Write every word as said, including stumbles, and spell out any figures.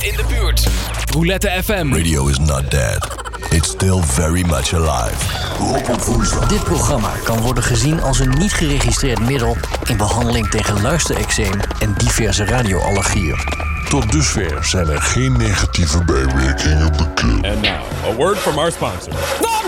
in de buurt. Roulette F M. Radio is not dead. It's still very much alive. Rob op woensdag. Dit programma kan worden gezien als een niet geregistreerd middel in behandeling tegen luistereczeem en diverse radioallergieën. Tot dusver zijn er geen negatieve bijwerkingen bekend. And now, a word from our sponsor.